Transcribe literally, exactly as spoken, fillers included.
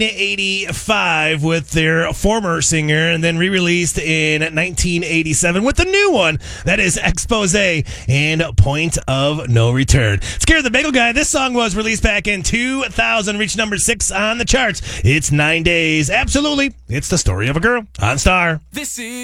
eighty-five with their former singer, and then re-released in nineteen eighty-seven with the new one that is Expose and Point of No Return. Scare the Bagel Guy. This song was released back in two thousand, reached number six on the charts. It's nine days. Absolutely, it's the story of a girl on Star. This is